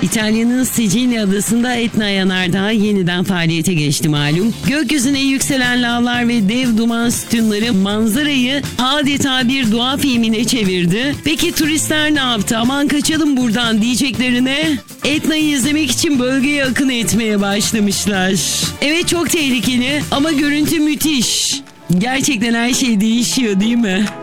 İtalya'nın Sicilya adasında Etna yanardağı yeniden faaliyete geçti malum. Gökyüzüne yükselen lavlar ve dev duman sütunları manzarayı adeta bir doğa filmine çevirdi. Peki turistler ne yaptı? Aman kaçalım buradan diyeceklerine Etna'yı izlemek için bölgeye akın etmeye başlamışlar. Evet, çok tehlikeli ama görüntü müthiş. Gerçekten her şey değişiyor değil mi?